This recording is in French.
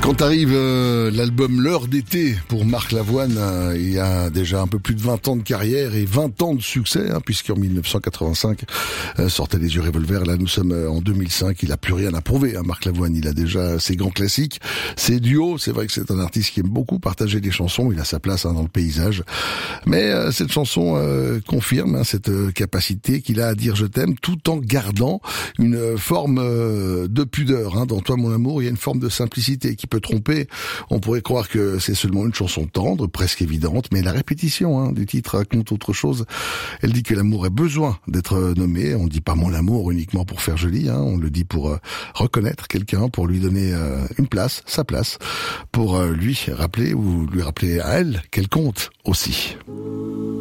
Quand arrive l'album L'heure d'été pour Marc Lavoine, il y a déjà un peu plus de 20 ans de carrière et 20 ans de succès, puisqu'en 1985 sortait Les Yeux Revolver. Là, nous sommes en 2005. Il a plus rien à prouver, Marc Lavoine. Il a déjà ses grands classiques, ses duos. C'est vrai que c'est un artiste qui aime beaucoup partager des chansons. Il a sa place dans le paysage. Mais cette chanson confirme cette capacité qu'il a à dire je t'aime, tout en gardant une forme de pudeur. Dans Toi mon amour, il y a une forme de simplicité qui peut tromper. On pourrait croire que c'est seulement une chanson tendre, presque évidente, mais la répétition du titre raconte autre chose. Elle dit que l'amour a besoin d'être nommé. On ne dit pas mon amour uniquement pour faire joli, on le dit pour reconnaître quelqu'un, pour lui donner une place, sa place, pour lui rappeler ou lui rappeler à elle qu'elle compte aussi.